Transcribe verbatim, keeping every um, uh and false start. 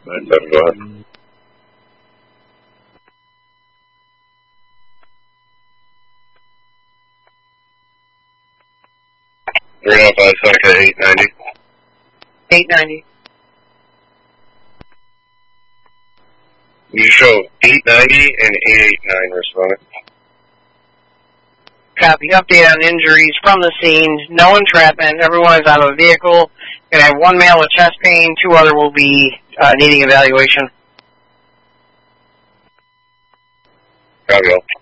nine seven, go ahead. three oh five, second, eight ninety. eight ninety. You show eight ninety and eight eighty-nine responding. Copy. Update on injuries from the scene. No entrapment. Everyone is out of the vehicle. Gonna have one male with chest pain. Two other will be uh, needing evaluation. Copy all.